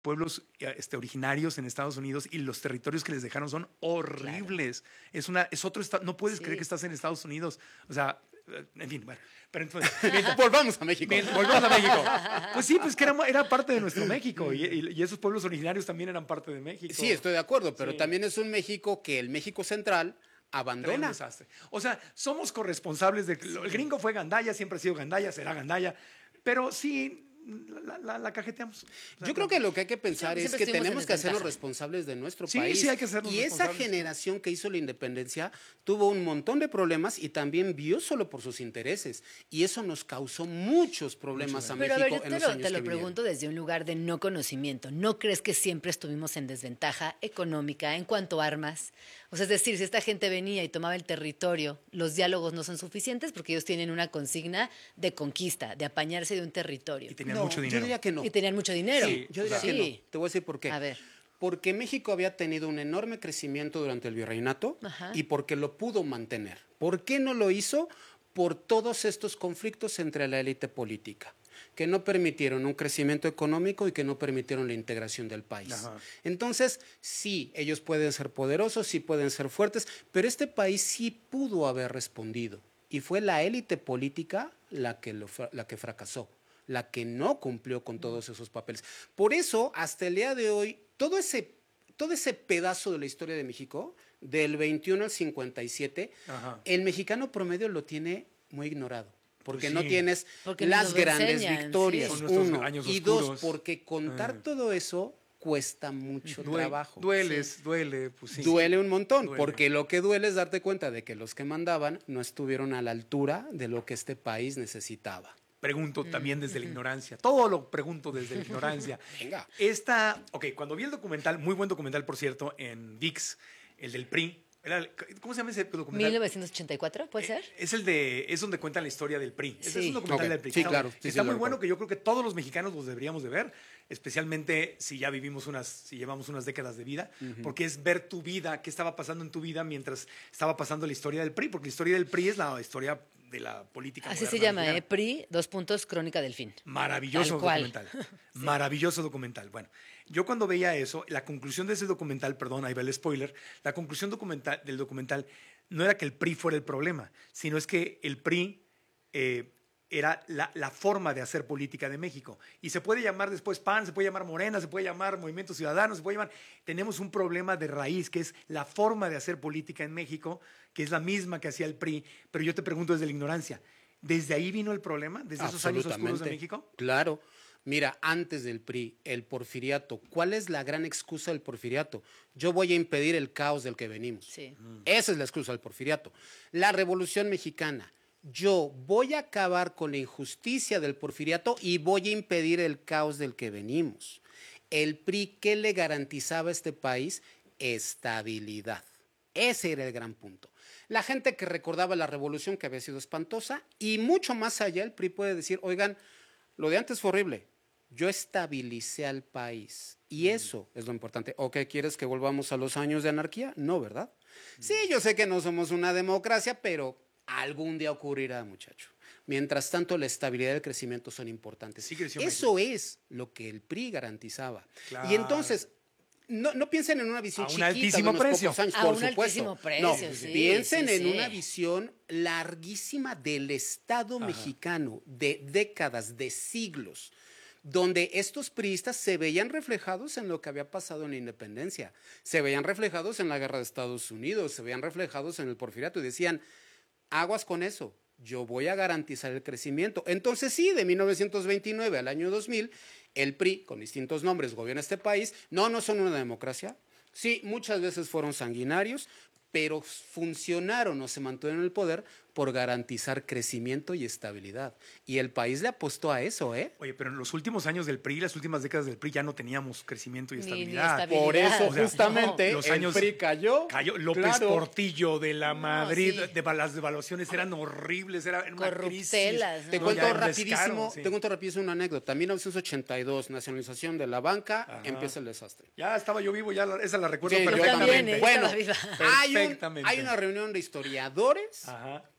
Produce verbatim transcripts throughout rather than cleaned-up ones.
pueblos este, originarios en Estados Unidos y los territorios que les dejaron son horribles. Claro. Es, una, es otro estado, no puedes sí. creer que estás en Estados Unidos. O sea, en fin, bueno. Pero entonces, volvamos a México. Volvamos a México. Pues sí, pues que era, era parte de nuestro México y, y, y esos pueblos originarios también eran parte de México. Sí, estoy de acuerdo, pero sí. también es un México que el México central abandona. Desastre. O sea, somos corresponsables de... Sí. El gringo fue Gandaya, siempre ha sido Gandaya, será Gandaya, pero sí... La, la, la cajeteamos. Yo creo que lo que hay que pensar sí, es que tenemos que hacernos responsables de nuestro sí, país. Sí, hay que hacernos y esa generación que hizo la independencia tuvo un montón de problemas y también vio solo por sus intereses. Y eso nos causó muchos problemas Mucho a México. Pero a ver, yo en te los lo, años te lo que pregunto vinieron. desde un lugar de no conocimiento. ¿No crees que siempre estuvimos en desventaja económica en cuanto a armas? O sea, es decir, si esta gente venía y tomaba el territorio, los diálogos no son suficientes porque ellos tienen una consigna de conquista, de apañarse de un territorio. Y tenían no, mucho dinero. Yo diría que no. Y tenían mucho dinero. Sí, yo diría sí. que no. Te voy a decir por qué. A ver. Porque México había tenido un enorme crecimiento durante el virreinato Ajá. y porque lo pudo mantener. ¿Por qué no lo hizo? Por todos estos conflictos entre la élite política, que no permitieron un crecimiento económico y que no permitieron la integración del país. Ajá. Entonces, sí, ellos pueden ser poderosos, sí pueden ser fuertes, pero este país sí pudo haber respondido. Y fue la élite política la que, lo, la que fracasó, la que no cumplió con todos esos papeles. Por eso, hasta el día de hoy, todo ese, todo ese pedazo de la historia de México, del veintiuno al cincuenta y siete, Ajá. el mexicano promedio lo tiene muy ignorado. Porque pues sí. no tienes porque las grandes enseñan, victorias, sí. uno, y dos, porque contar ah. todo eso cuesta mucho duele, trabajo. Duele, sí. duele, pues sí. Duele un montón, duele. Porque lo que duele es darte cuenta de que los que mandaban no estuvieron a la altura de lo que este país necesitaba. Pregunto también desde la ignorancia. Todo lo pregunto desde la ignorancia. Venga. Esta, ok, cuando vi el documental, muy buen documental, por cierto, en ViX, el del P R I. Era, ¿cómo se llama ese documental? ¿mil novecientos ochenta y cuatro? ¿Puede ser? Es el de, es donde cuentan la historia del P R I. Sí. Ese es un documental okay. del P R I. Sí, está, claro. Sí, está sí, muy bueno, que yo creo que todos los mexicanos los deberíamos de ver, especialmente si ya vivimos unas, si llevamos unas décadas de vida, uh-huh. porque es ver tu vida, qué estaba pasando en tu vida mientras estaba pasando la historia del P R I, porque la historia del P R I es la historia de la política Así se llama, eh, P R I, dos puntos, Crónica del Fin. Maravilloso documental. sí. Maravilloso documental. Bueno, yo cuando veía eso, la conclusión de ese documental, perdón, ahí va el spoiler, la conclusión documental, del documental no era que el P R I fuera el problema, sino es que el P R I eh, era la, la forma de hacer política de México. Y se puede llamar después P A N, se puede llamar Morena, se puede llamar Movimiento Ciudadano, se puede llamar... Tenemos un problema de raíz, que es la forma de hacer política en México, que es la misma que hacía el P R I, pero yo te pregunto desde la ignorancia, ¿desde ahí vino el problema? ¿Desde esos años oscuros de México? Claro. Mira, antes del P R I, el porfiriato, ¿cuál es la gran excusa del porfiriato? Yo voy a impedir el caos del que venimos. Sí. Esa es la excusa del porfiriato. La Revolución Mexicana, yo voy a acabar con la injusticia del porfiriato y voy a impedir el caos del que venimos. El P R I, ¿qué le garantizaba a este país? Estabilidad. Ese era el gran punto. La gente que recordaba la revolución, que había sido espantosa, y mucho más allá, el P R I puede decir, oigan, lo de antes fue horrible. Yo estabilicé al país. Y eso es lo importante. ¿O qué quieres, que volvamos a los años de anarquía? No, ¿verdad? Sí, yo sé que no somos una democracia, pero algún día ocurrirá, muchacho. Mientras tanto, la estabilidad y el crecimiento son importantes. Sí, creció eso México. Es lo que el P R I garantizaba. Claro. Y entonces... No, no piensen en una visión a un chiquita altísimo de unos precio. pocos años, a por un supuesto. altísimo precio, no, sí, piensen sí, en sí. una visión larguísima del Estado Ajá. mexicano, de décadas, de siglos, donde estos priistas se veían reflejados en lo que había pasado en la independencia, se veían reflejados en la guerra de Estados Unidos, se veían reflejados en el porfiriato y decían, aguas con eso. Yo voy a garantizar el crecimiento. Entonces sí, de mil novecientos veintinueve al año dos mil, el P R I, con distintos nombres, gobierna este país. No, no son una democracia. Sí, muchas veces fueron sanguinarios, pero funcionaron o se mantuvieron en el poder por garantizar crecimiento y estabilidad. Y el país le apostó a eso, ¿eh? Oye, pero en los últimos años del P R I, las últimas décadas del P R I, ya no teníamos crecimiento y Ni- ni estabilidad. estabilidad. Por eso, O sea, justamente, no, los el años- P R I cayó. Cayó López claro. Portillo de la No, Madrid, sí. de, las devaluaciones eran horribles, era una crisis. Corruptelas, Te No, cuento ya en rapidísimo, descaro, sí. te cuento rapidísimo una anécdota. mil novecientos ochenta y dos, nacionalización de la banca, Ajá. empieza el desastre. Ya estaba yo vivo, ya la- esa la recuerdo Sí, yo perfectamente. también, ¿eh? Bueno, Estaba viva. hay, un- Perfectamente. hay una reunión de historiadores Ajá.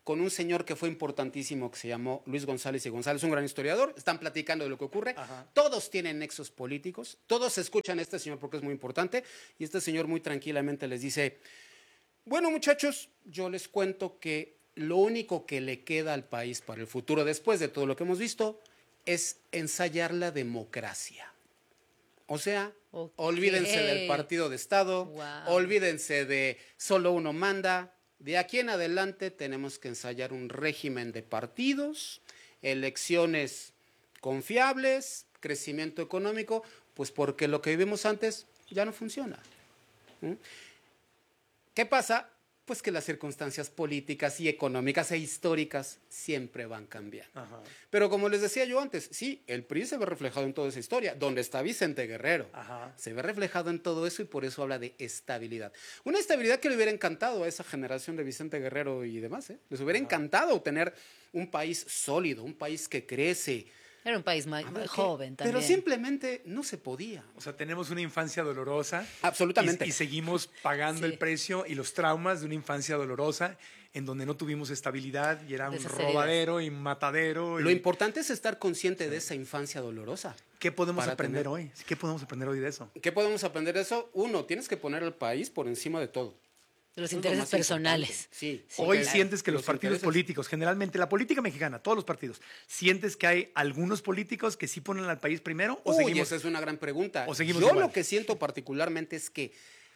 con un señor que fue importantísimo que se llamó Luis González y González, un gran historiador, están platicando de lo que ocurre, Ajá. todos tienen nexos políticos, todos escuchan a este señor porque es muy importante, y este señor muy tranquilamente les dice, bueno muchachos, yo les cuento que lo único que le queda al país para el futuro, después de todo lo que hemos visto, es ensayar la democracia. O sea, okay. olvídense del partido de Estado, wow. olvídense de solo uno manda. De aquí en adelante tenemos que ensayar un régimen de partidos, elecciones confiables, crecimiento económico, pues porque lo que vivimos antes ya no funciona. ¿Mm? ¿Qué pasa? Pues que las circunstancias políticas y económicas e históricas siempre van cambiando. Ajá. Pero como les decía yo antes, sí, el P R I se ve reflejado en toda esa historia. Donde está Vicente Guerrero, Ajá. se ve reflejado en todo eso y por eso habla de estabilidad. Una estabilidad que le hubiera encantado a esa generación de Vicente Guerrero y demás. ¿eh? Les hubiera Ajá. encantado tener un país sólido, un país que crece. Era un país más ver, joven también. Pero simplemente no se podía. O sea, tenemos una infancia dolorosa. Absolutamente. Y, y seguimos pagando sí. el precio y los traumas de una infancia dolorosa en donde no tuvimos estabilidad y era un robadero y matadero. Y... Lo importante es estar consciente sí. de esa infancia dolorosa. ¿Qué podemos aprender tener... hoy? ¿Qué podemos aprender hoy de eso? ¿Qué podemos aprender de eso? Uno, tienes que poner al país por encima de todo. De los intereses personales. Sí, sí, Hoy claro. sientes que los, los partidos intereses. políticos, generalmente la política mexicana, todos los partidos, ¿sientes que hay algunos políticos que sí ponen al país primero? ¿O Uy, seguimos, esa es una gran pregunta. ¿o seguimos Yo igual? Lo que siento particularmente es que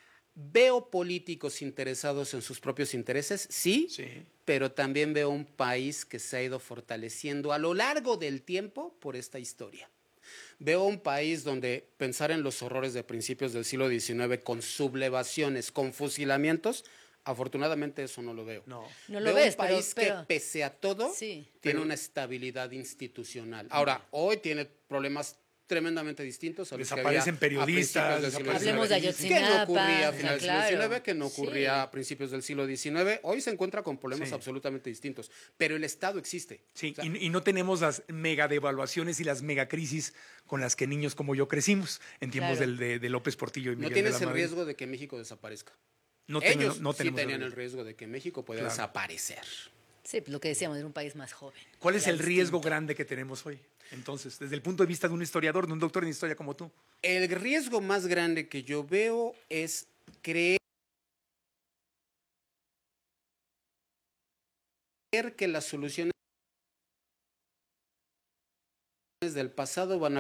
veo políticos interesados en sus propios intereses, sí, sí, pero también veo un país que se ha ido fortaleciendo a lo largo del tiempo por esta historia. Veo un país donde pensar en los horrores de principios del siglo diecinueve con sublevaciones, con fusilamientos, afortunadamente eso no lo veo. No, no lo veo ves, un país pero, pero... que pese a todo sí. tiene una estabilidad institucional. Ahora, hoy tiene problemas tremendamente distintos a los desaparecen que había periodistas, a principios del hablemos de Ayotzinapa, que no ocurría a finales claro. del siglo diecinueve, que no ocurría sí. a principios del siglo diecinueve. Hoy se encuentra con problemas sí. absolutamente distintos, pero el Estado existe. Sí, o sea, y, y no tenemos las mega devaluaciones y las mega crisis con las que niños como yo crecimos en tiempos claro. del, de, de López Portillo y Miguel No tienes de la el Madrid. riesgo de que México desaparezca. No Ellos ten, no, no sí tenían el riesgo de que México pueda claro. desaparecer. Sí, lo que decíamos, era un país más joven. ¿Cuál es el distinto. riesgo grande que tenemos hoy? Entonces, desde el punto de vista de un historiador, de un doctor en historia como tú. El riesgo más grande que yo veo es creer que las soluciones del pasado van a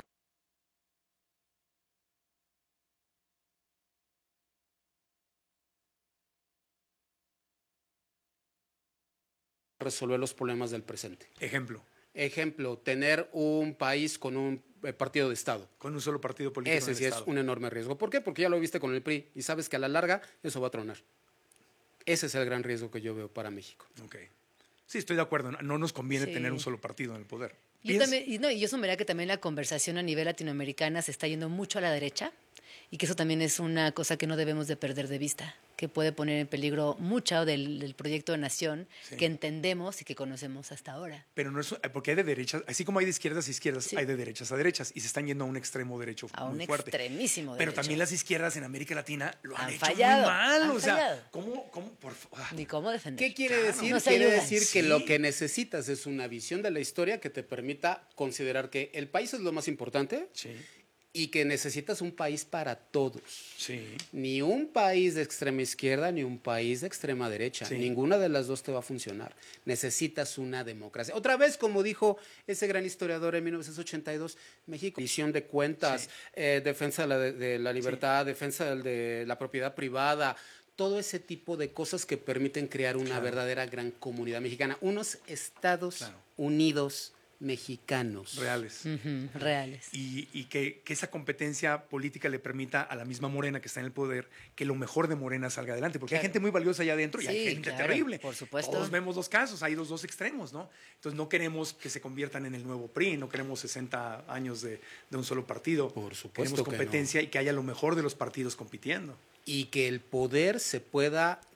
resolver los problemas del presente. Ejemplo. Ejemplo, tener un país con un partido de Estado. Con un solo partido político. Ese en el sí Estado. Es un enorme riesgo. ¿Por qué? Porque ya lo viste con el P R I y sabes que a la larga eso va a tronar. Ese es el gran riesgo que yo veo para México. Ok. Sí, estoy de acuerdo. No, no nos conviene sí. tener un solo partido en el poder. Yo también, y, no, y eso me da que también la conversación a nivel latinoamericana se está yendo mucho a la derecha y que eso también es una cosa que no debemos de perder de vista, que puede poner en peligro mucho del, del proyecto de nación sí. que entendemos y que conocemos hasta ahora. Pero no es porque hay de derechas, así como hay de izquierdas a izquierdas, sí. hay de derechas a derechas y se están yendo a un extremo derecho a muy un fuerte. extremísimo Pero derecho. también las izquierdas en América Latina lo han, han hecho fallado, muy mal. Han o sea, fallado. ¿cómo, cómo, por ah. Ni cómo defender. ¿Qué quiere claro. decir? Nos quiere ayudan. decir sí. que lo que necesitas es una visión de la historia que te permita considerar que el país es lo más importante. Sí. Y que necesitas un país para todos. Sí. Ni un país de extrema izquierda, ni un país de extrema derecha. Sí. Ninguna de las dos te va a funcionar. Necesitas una democracia. Otra vez, como dijo ese gran historiador en mil novecientos ochenta y dos, México, rendición de cuentas, sí. eh, defensa de la, de la libertad, sí. defensa de la propiedad privada, todo ese tipo de cosas que permiten crear una claro. verdadera gran comunidad mexicana. Unos Estados claro. Unidos mexicanos. Reales. Uh-huh, reales. Y, y que, que esa competencia política le permita a la misma Morena que está en el poder que lo mejor de Morena salga adelante. Porque claro. hay gente muy valiosa allá adentro sí, y hay gente claro, terrible. Por supuesto. Todos vemos dos casos, hay los dos extremos, ¿no? Entonces no queremos que se conviertan en el nuevo P R I, no queremos sesenta años de, de un solo partido. Por supuesto. Queremos competencia que no. y que haya lo mejor de los partidos compitiendo. Y que el poder se pueda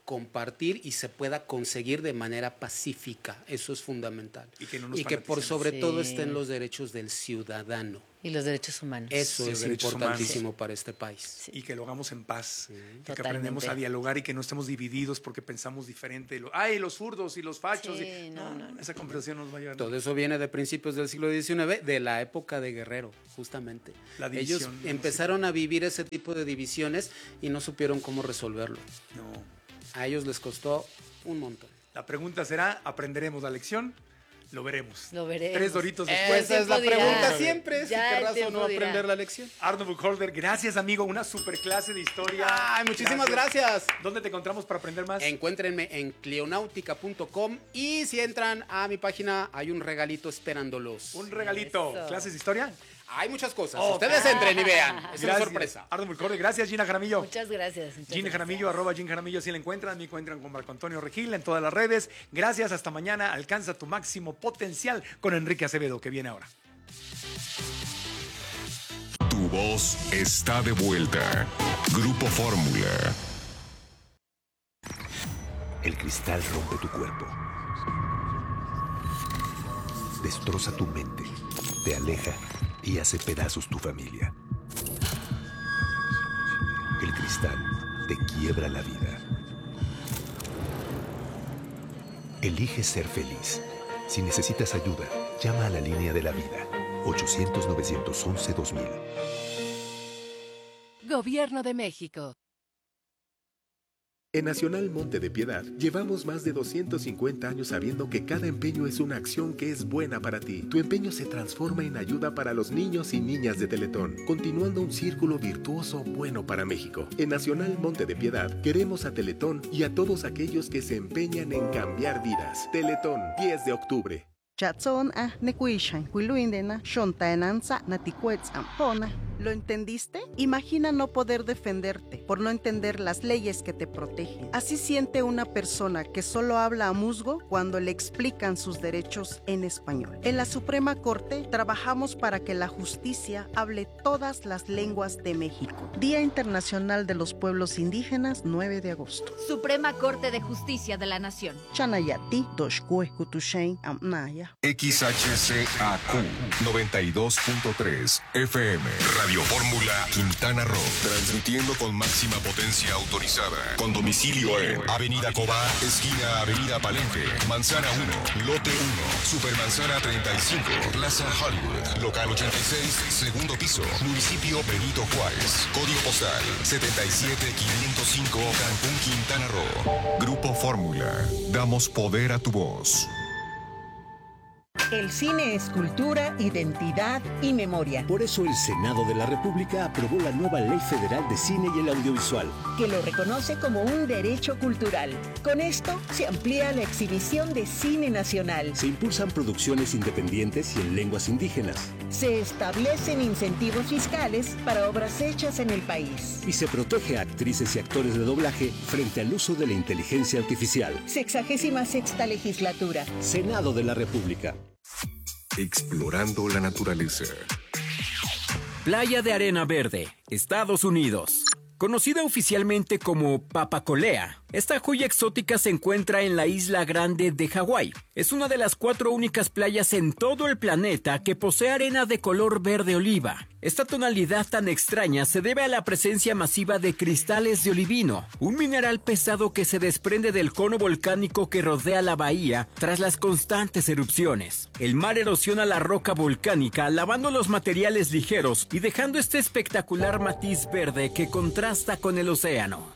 compartir y se pueda conseguir de manera pacífica. Eso es fundamental. Y que, no nos y que por sobre Sí. todo estén los derechos del ciudadano. Y los derechos humanos. Eso Sí, es derechos importantísimo humanos. para este país. Y que lo hagamos en paz, y que Totalmente. aprendamos a dialogar y que no estemos divididos porque pensamos diferente. Lo- Ay, los zurdos y los fachos. Sí, y- no, no, no. Esa conversación nos va a llevar. Todo eso viene de principios del siglo diecinueve, de la época de Guerrero, justamente. La Ellos división, ¿no? empezaron a vivir ese tipo de divisiones y no supieron cómo resolverlo. No. A ellos les costó un montón. La pregunta será, ¿aprenderemos la lección? Lo veremos. Lo veremos. Tres doritos después. Esa es la tiempo dirá. pregunta siempre, si Ya el querrás o tiempo no dirá. aprender la lección. Arno Buchholder, gracias amigo, una super clase de historia. Ay, muchísimas gracias. ¿Dónde te encontramos para aprender más? Encuéntrenme en clionautica punto com y si entran a mi página hay un regalito esperándolos. Un regalito. Eso. ¿Clases de historia? Hay muchas cosas. Oh, Ustedes entren y vean. Es una Gracias. sorpresa. Arno Buchholder, gracias Gina Jaramillo. Muchas gracias. muchas Gina gracias. Jaramillo, arroba Gina Jaramillo, si la encuentran, me encuentran con Marco Antonio Regil en todas las redes. Gracias, hasta mañana. Alcanza tu máximo potencial con Enrique Acevedo, que viene ahora. Tu voz está de vuelta. Grupo Fórmula. El cristal rompe tu cuerpo. Destroza tu mente, te aleja y hace pedazos tu familia. El cristal te quiebra la vida. Elige ser feliz. Si necesitas ayuda, llama a la línea de la vida. ochocientos, novecientos once, dos mil. Gobierno de México. En Nacional Monte de Piedad llevamos más de doscientos cincuenta años sabiendo que cada empeño es una acción que es buena para ti. Tu empeño se transforma en ayuda para los niños y niñas de Teletón, continuando un círculo virtuoso bueno para México. En Nacional Monte de Piedad queremos a Teletón y a todos aquellos que se empeñan en cambiar vidas. Teletón, diez de octubre. Chatson a nekuishan, kuiluindena, shontaenanza, naticuetz ampona. ¿Lo entendiste? Imagina no poder defenderte por no entender las leyes que te protegen. Así siente una persona que solo habla a musgo cuando le explican sus derechos en español. En la Suprema Corte trabajamos para que la justicia hable todas las lenguas de México. Día Internacional de los Pueblos Indígenas, nueve de agosto. Suprema Corte de Justicia de la Nación. Chanayati, Doshkue, Kutushain, Amnaya. X H C A Q noventa y dos punto tres F M. Radio Fórmula Quintana Roo. Transmitiendo con máxima potencia autorizada. Con domicilio en Avenida Cobá, esquina Avenida Palenque, Manzana uno, Lote uno, Supermanzana treinta y cinco, Plaza Hollywood, Local ochenta y seis, segundo piso, Municipio Benito Juárez. Código postal setenta y siete quinientos cinco, Cancún, Quintana Roo. Grupo Fórmula. Damos poder a tu voz. El cine es cultura, identidad y memoria. Por eso el Senado de la República aprobó la nueva Ley Federal de Cine y el Audiovisual, que lo reconoce como un derecho cultural. Con esto se amplía la exhibición de cine nacional. Se impulsan producciones independientes y en lenguas indígenas. Se establecen incentivos fiscales para obras hechas en el país. Y se protege a actrices y actores de doblaje frente al uso de la inteligencia artificial. Sexagésima sexta legislatura. Senado de la República. Explorando la naturaleza. Playa de Arena Verde, Estados Unidos. Conocida oficialmente como Papacolea, esta joya exótica se encuentra en la isla Grande de Hawái. Es una de las cuatro únicas playas en todo el planeta que posee arena de color verde oliva. Esta tonalidad tan extraña se debe a la presencia masiva de cristales de olivino, un mineral pesado que se desprende del cono volcánico que rodea la bahía tras las constantes erupciones. El mar erosiona la roca volcánica, lavando los materiales ligeros y dejando este espectacular matiz verde que contrasta con el océano.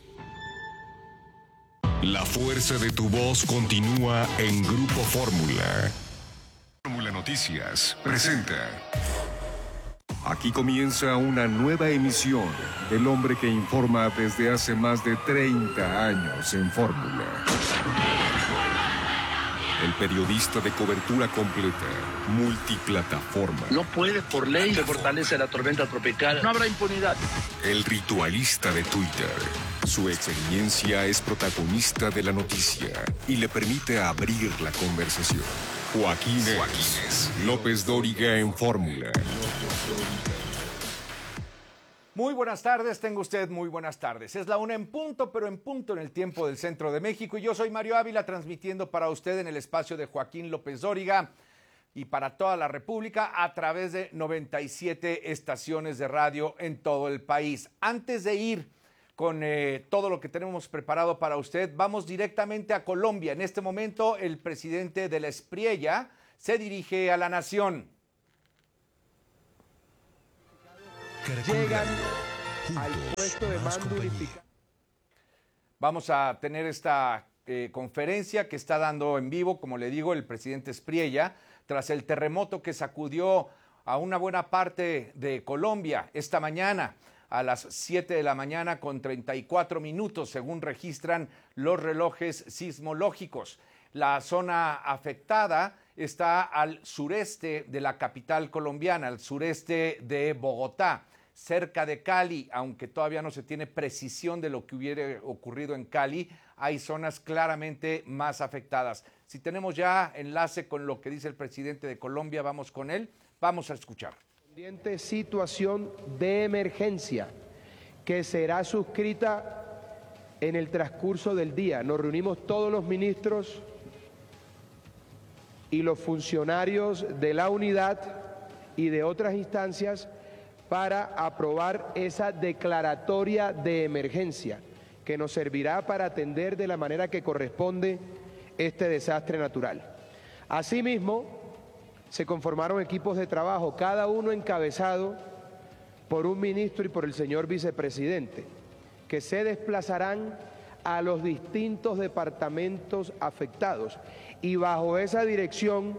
La fuerza de tu voz continúa en Grupo Fórmula. Fórmula Noticias presenta. Aquí comienza una nueva emisión del hombre que informa desde hace más de treinta años en Fórmula. El periodista de cobertura completa, multiplataforma. No puede, por ley, se fortalece la tormenta tropical. No habrá impunidad. El ritualista de Twitter. Su experiencia es protagonista de la noticia y le permite abrir la conversación. Joaquín Joaquínez López Dóriga en Fórmula. Muy buenas tardes, tenga usted muy buenas tardes. Es la una en punto, pero en punto en el tiempo del centro de México. Y yo soy Mario Ávila, transmitiendo para usted en el espacio de Joaquín López Dóriga y para toda la República a través de noventa y siete estaciones de radio en todo el país. Antes de ir con eh, todo lo que tenemos preparado para usted, vamos directamente a Colombia. En este momento, el presidente de la Espriella se dirige a la nación. Llegan al puesto de mando unificado. Vamos a tener esta eh, conferencia que está dando en vivo, como le digo, el presidente Espriella, tras el terremoto que sacudió a una buena parte de Colombia esta mañana a las siete de la mañana con treinta y cuatro minutos, según registran los relojes sismológicos. La zona afectada está al sureste de la capital colombiana, al sureste de Bogotá, cerca de Cali, aunque todavía no se tiene precisión de lo que hubiera ocurrido en Cali, hay zonas claramente más afectadas. Si tenemos ya enlace con lo que dice el presidente de Colombia, vamos con él, vamos a escuchar. Situación de emergencia que será suscrita en el transcurso del día. Nos reunimos todos los ministros y los funcionarios de la unidad y de otras instancias para aprobar esa declaratoria de emergencia que nos servirá para atender de la manera que corresponde este desastre natural. Asimismo, se conformaron equipos de trabajo, cada uno encabezado por un ministro y por el señor vicepresidente, que se desplazarán a los distintos departamentos afectados y bajo esa dirección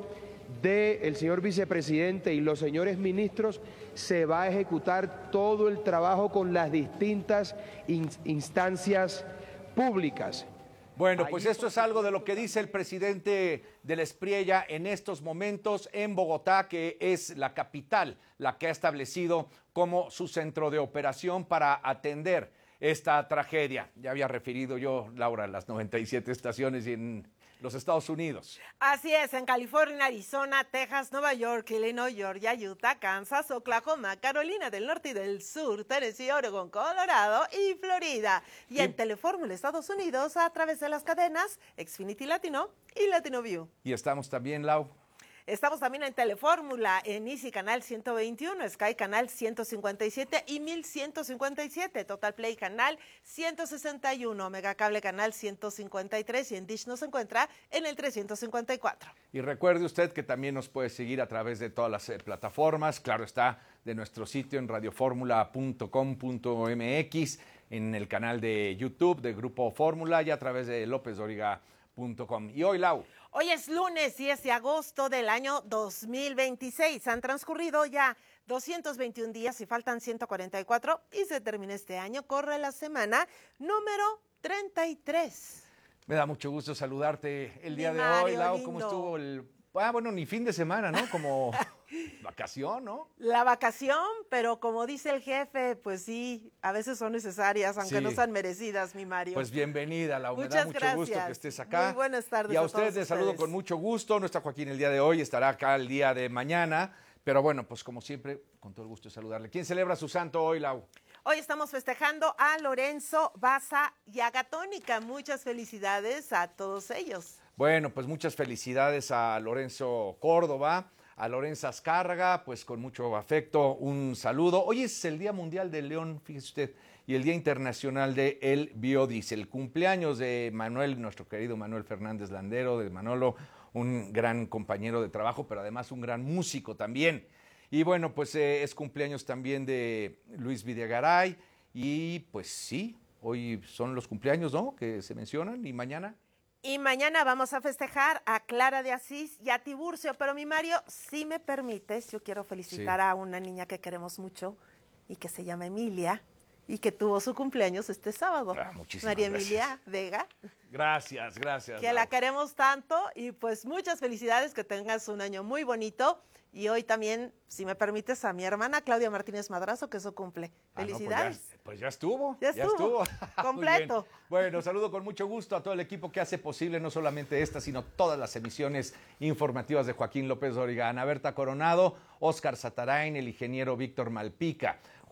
del señor vicepresidente y los señores ministros se va a ejecutar todo el trabajo con las distintas in- instancias públicas. Bueno, pues esto es algo de lo que dice el presidente de la Espriella en estos momentos en Bogotá, que es la capital, la que ha establecido como su centro de operación para atender esta tragedia. Ya había referido yo, Laura, a las noventa y siete estaciones y en los Estados Unidos. Así es, en California, Arizona, Texas, Nueva York, Illinois, Georgia, Utah, Kansas, Oklahoma, Carolina del Norte y del Sur, Tennessee, Oregon, Colorado y Florida. Y, y en Telefórmula Estados Unidos a través de las cadenas Xfinity Latino y Latino View. Y estamos también, Lau. Estamos también en Telefórmula, en Easy Canal ciento veintiuno, Sky Canal ciento cincuenta y siete y mil ciento cincuenta y siete, Total Play Canal ciento sesenta y uno, Megacable Canal ciento cincuenta y tres y en Dish nos encuentra en el trescientos cincuenta y cuatro. Y recuerde usted que también nos puede seguir a través de todas las eh, plataformas, claro está, de nuestro sitio en radioformula punto com punto m x, en el canal de YouTube de Grupo Fórmula y a través de lópez dóriga punto com. Y hoy, Lau. Hoy es lunes diez de agosto del año dos mil veintiséis. Han transcurrido ya doscientos veintiún días y faltan ciento cuarenta y cuatro y se termina este año. Corre la semana número treinta y tres. Me da mucho gusto saludarte el día Mi de Mario, hoy, Lau. lindo. ¿Cómo estuvo el...? Ah, bueno, ni fin de semana, ¿no? Como vacación, ¿no? La vacación, pero como dice el jefe, pues sí, a veces son necesarias, aunque Sí. no sean merecidas, mi Mario. Pues bienvenida, Lau. Me Muchas da mucho gracias. gusto que estés acá. Muy buenas tardes Y a, a usted todos les saludo ustedes. con mucho gusto. No está Joaquín el día de hoy, estará acá el día de mañana. Pero bueno, pues como siempre, con todo el gusto de saludarle. ¿Quién celebra su santo hoy, Lau? Hoy estamos festejando a Lorenzo Baza y a Gatónica. Muchas felicidades a todos ellos. Bueno, pues muchas felicidades a Lorenzo Córdoba, a Lorenza Azcárraga, pues con mucho afecto, un saludo. Hoy es el Día Mundial del León, fíjese usted, y el Día Internacional del Biodiesel. Cumpleaños de Manuel, nuestro querido Manuel Fernández Landero, de Manolo, un gran compañero de trabajo, pero además un gran músico también. Y bueno, pues eh, es cumpleaños también de Luis Videgaray, y pues sí, hoy son los cumpleaños, ¿no?, que se mencionan, y mañana... Y mañana vamos a festejar a Clara de Asís y a Tiburcio, pero mi Mario, si me permites, yo quiero felicitar Sí. a una niña que queremos mucho y que se llama Emilia y que tuvo su cumpleaños este sábado. Ah, muchísimas María gracias. Emilia Vega, Gracias, gracias. que la queremos tanto y pues muchas felicidades, que tengas un año muy bonito. Y hoy también, si me permites, a mi hermana Claudia Martínez Madrazo, que es su cumple. Ah, no, pues Felicidades. ya- pues, ya, estuvo. Ya estuvo. Muy Completo. bien. Bueno, saludo con mucho gusto a todo el equipo que hace posible no solamente esta, sino todas las emisiones informativas de Joaquín López Dóriga. Ana Berta Coronado, Óscar Satarain, el ingeniero Víctor Malpica,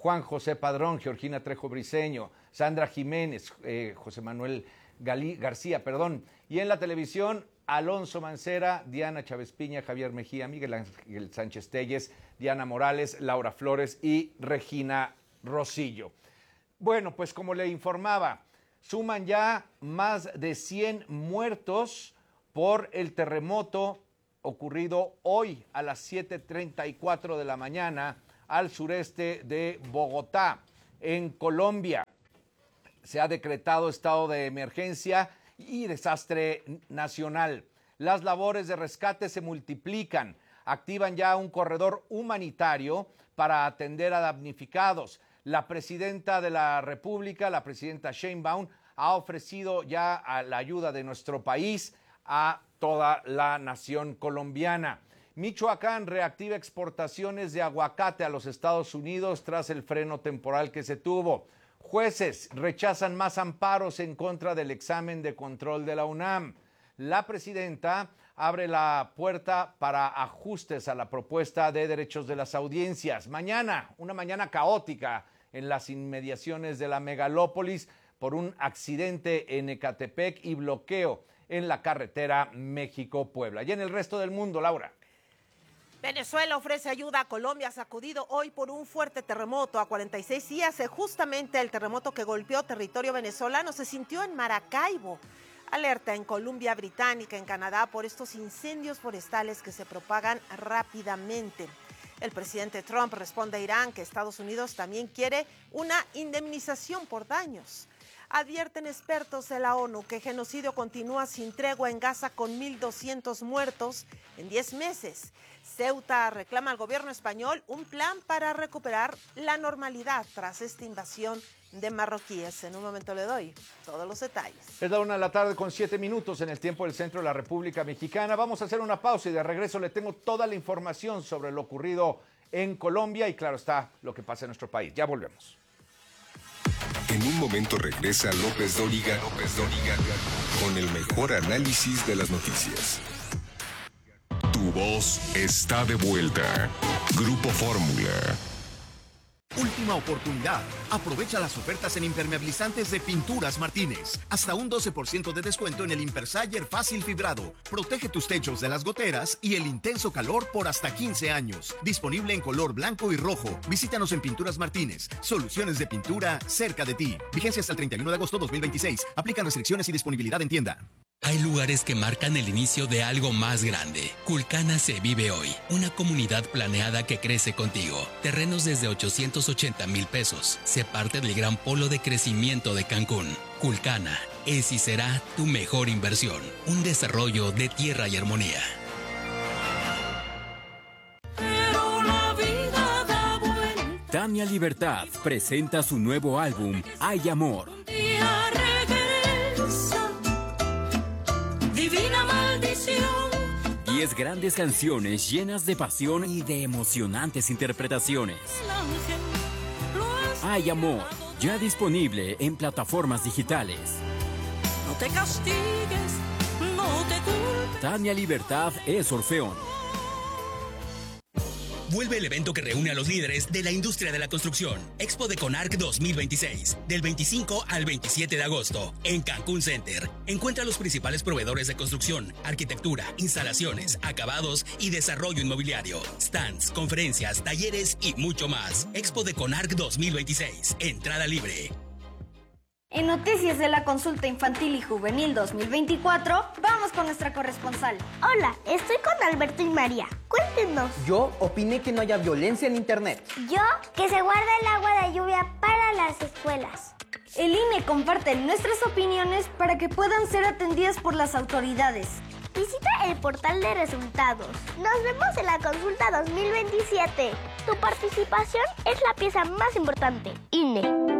Juan José Padrón, Georgina Trejo Briceño, Sandra Jiménez, eh, José Manuel Galí, García, perdón. Y en la televisión, Alonso Mancera, Diana Chávez Piña, Javier Mejía, Miguel Ángel Sánchez Telles, Diana Morales, Laura Flores y Regina Rosillo. Bueno, pues como le informaba, suman ya más de cien muertos por el terremoto ocurrido hoy a las siete treinta y cuatro de la mañana al sureste de Bogotá, en Colombia. Se ha decretado estado de emergencia y desastre nacional. Las labores de rescate se multiplican. Activan ya un corredor humanitario para atender a damnificados. La presidenta de la República, la presidenta Sheinbaum, ha ofrecido ya a la ayuda de nuestro país a toda la nación colombiana. Michoacán reactiva exportaciones de aguacate a los Estados Unidos tras el freno temporal que se tuvo. Jueces rechazan más amparos en contra del examen de control de la UNAM. La presidenta abre la puerta para ajustes a la propuesta de derechos de las audiencias. Mañana, una mañana caótica en las inmediaciones de la megalópolis por un accidente en Ecatepec y bloqueo en la carretera México-Puebla. Y en el resto del mundo, Laura. Venezuela ofrece ayuda a Colombia, sacudido hoy por un fuerte terremoto. A cuarenta y seis días, justamente el terremoto que golpeó territorio venezolano se sintió en Maracaibo. Alerta en Columbia Británica, en Canadá, por estos incendios forestales que se propagan rápidamente. El presidente Trump responde a Irán que Estados Unidos también quiere una indemnización por daños. Advierten expertos de la ONU que genocidio continúa sin tregua en Gaza con mil doscientos muertos en diez meses. Ceuta reclama al gobierno español un plan para recuperar la normalidad tras esta invasión de marroquíes. En un momento le doy todos los detalles. Es la una de la tarde con siete minutos en el tiempo del centro de la República Mexicana. Vamos a hacer una pausa y de regreso le tengo toda la información sobre lo ocurrido en Colombia y claro está lo que pasa en nuestro país. Ya volvemos. En un momento regresa López Dóriga, López Dóriga con el mejor análisis de las noticias. Tu voz está de vuelta. Grupo Fórmula. Última oportunidad. Aprovecha las ofertas en impermeabilizantes de Pinturas Martínez. Hasta un doce por ciento de descuento en el Impersayer Fácil Fibrado. Protege tus techos de las goteras y el intenso calor por hasta quince años. Disponible en color blanco y rojo. Visítanos en Pinturas Martínez. Soluciones de pintura cerca de ti. Vigencia hasta el treinta y uno de agosto de dos mil veintiséis. Aplican restricciones y disponibilidad en tienda. Hay lugares que marcan el inicio de algo más grande. Culcana se vive hoy. Una comunidad planeada que crece contigo. Terrenos desde ochocientos ochenta mil pesos. Se parte del gran polo de crecimiento de Cancún. Culcana es y será tu mejor inversión. Un desarrollo de tierra y armonía. Tania Libertad presenta su nuevo álbum, Hay Amor. Divina maldición. Diez grandes canciones llenas de pasión y de emocionantes interpretaciones. Hay Amor, ya disponible en plataformas digitales. No te castigues, no te culpes. Tania Libertad es Orfeón. Vuelve el evento que reúne a los líderes de la industria de la construcción. Expo de Conarc dos mil veintiséis, del veinticinco al veintisiete de agosto, en Cancún Center. Encuentra los principales proveedores de construcción, arquitectura, instalaciones, acabados y desarrollo inmobiliario. Stands, conferencias, talleres y mucho más. Expo de Conarc dos mil veintiséis, entrada libre. En Noticias de la Consulta Infantil y Juvenil dos mil veinticuatro, vamos con nuestra corresponsal. Hola, estoy con Alberto y María. Cuéntenos. Yo opiné que no haya violencia en Internet. Yo, que se guarda el agua de lluvia para las escuelas. El I N E comparte nuestras opiniones para que puedan ser atendidas por las autoridades. Visita el portal de resultados. Nos vemos en la consulta dos mil veintisiete. Tu participación es la pieza más importante. I N E.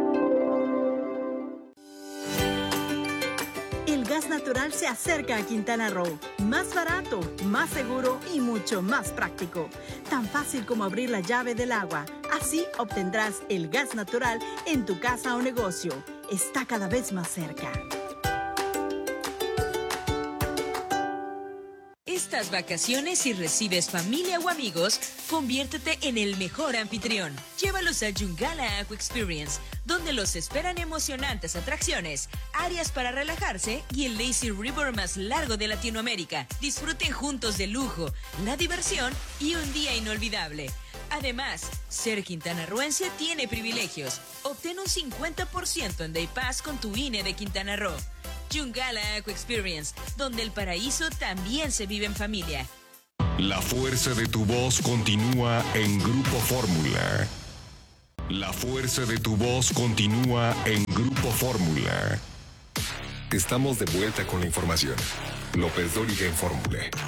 El gas natural se acerca a Quintana Roo. Más barato, más seguro y mucho más práctico. Tan fácil como abrir la llave del agua. Así obtendrás el gas natural en tu casa o negocio. Está cada vez más cerca. Esta estas vacaciones, si recibes familia o amigos, conviértete en el mejor anfitrión. Llévalos a Yungala Aqua Experience, donde los esperan emocionantes atracciones, áreas para relajarse y el lazy river más largo de Latinoamérica. Disfruten juntos del lujo, la diversión y un día inolvidable. Además, ser quintanarroense tiene privilegios. Obtén un cincuenta por ciento en Day Pass con tu I N E de Quintana Roo. Yungala Aqua Experience, donde el paraíso también se vive en familia. La fuerza de tu voz continúa en Grupo Fórmula. La fuerza de tu voz continúa en Grupo Fórmula. Estamos de vuelta con la información. López Dóriga en Fórmula.